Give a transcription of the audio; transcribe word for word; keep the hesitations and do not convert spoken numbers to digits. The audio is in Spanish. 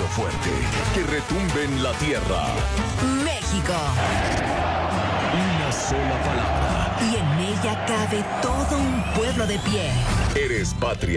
fuerte, que retumbe en la tierra. México. Una sola palabra. Y en ella cabe todo un pueblo de pie. Eres patria.